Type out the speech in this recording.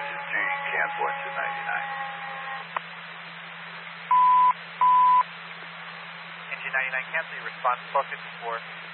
This is G, cancel engine 99. Engine 99 cancel, your response 1254.